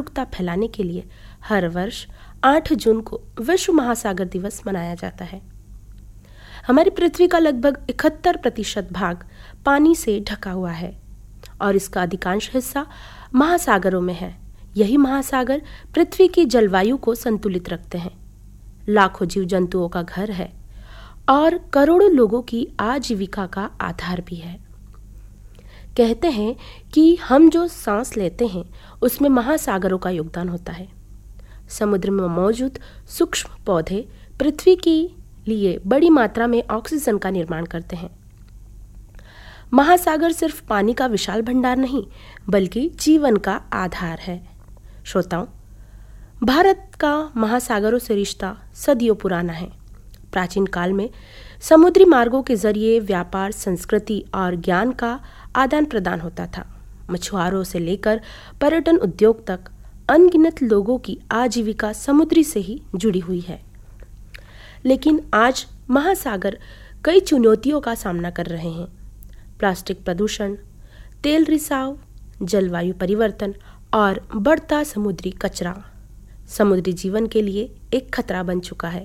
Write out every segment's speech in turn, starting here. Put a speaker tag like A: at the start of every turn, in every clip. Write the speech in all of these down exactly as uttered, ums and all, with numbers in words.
A: जागरूकता फैलाने के लिए हर वर्ष आठ जून को विश्व महासागर दिवस मनाया जाता है। हमारी पृथ्वी का लगभग इकहत्तर प्रतिशत भाग पानी से ढका हुआ है और इसका अधिकांश हिस्सा महासागरों में है। यही महासागर पृथ्वी की जलवायु को संतुलित रखते हैं, लाखों जीव जंतुओं का घर है और करोड़ों लोगों की आजीविका का आधार भी है। कहते हैं कि हम जो सांस लेते हैं उसमें महासागरों का योगदान होता है। समुद्र में मौजूद सूक्ष्म पौधे पृथ्वी के लिए बड़ी मात्रा में ऑक्सीजन का निर्माण करते हैं। महासागर सिर्फ पानी का विशाल भंडार नहीं बल्कि जीवन का आधार है। श्रोताओं, भारत का महासागरों से रिश्ता सदियों पुराना है। प्राचीन काल में समुद्री मार्गों के जरिए व्यापार, संस्कृति और ज्ञान का आदान प्रदान होता था। मछुआरों से लेकर पर्यटन उद्योग तक अनगिनत लोगों की आजीविका समुद्री से ही जुड़ी हुई है। लेकिन आज महासागर कई चुनौतियों का सामना कर रहे हैं। प्लास्टिक प्रदूषण, तेल रिसाव, जलवायु परिवर्तन और बढ़ता समुद्री कचरा समुद्री जीवन के लिए एक खतरा बन चुका है।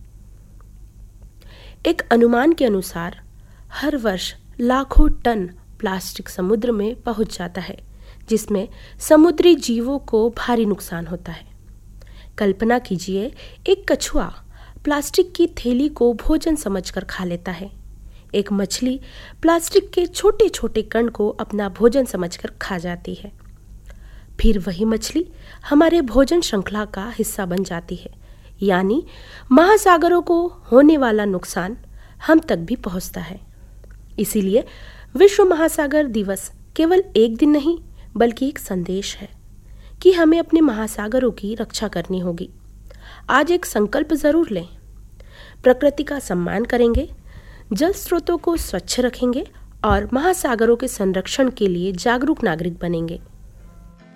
A: एक अनुमान के अनुसार हर वर्ष लाखों टन प्लास्टिक समुद्र में पहुंच जाता है, जिसमें समुद्री जीवों को भारी नुकसान होता है। कल्पना कीजिए, एक कछुआ प्लास्टिक की थैली को भोजन समझकर खा लेता है। एक मछली प्लास्टिक के छोटे छोटे कण को अपना भोजन समझकर खा जाती है। फिर वही मछली हमारे भोजन श्रृंखला का हिस्सा बन जाती है, यानी महासागरों को होने वाला नुकसान हम तक भी पहुंचता है। इसीलिए विश्व महासागर दिवस केवल एक दिन नहीं बल्कि एक संदेश है कि हमें अपने महासागरों की रक्षा करनी होगी। आज एक संकल्प जरूर लें, प्रकृति का सम्मान करेंगे, जल स्रोतों को स्वच्छ रखेंगे और महासागरों के संरक्षण के लिए जागरूक नागरिक बनेंगे।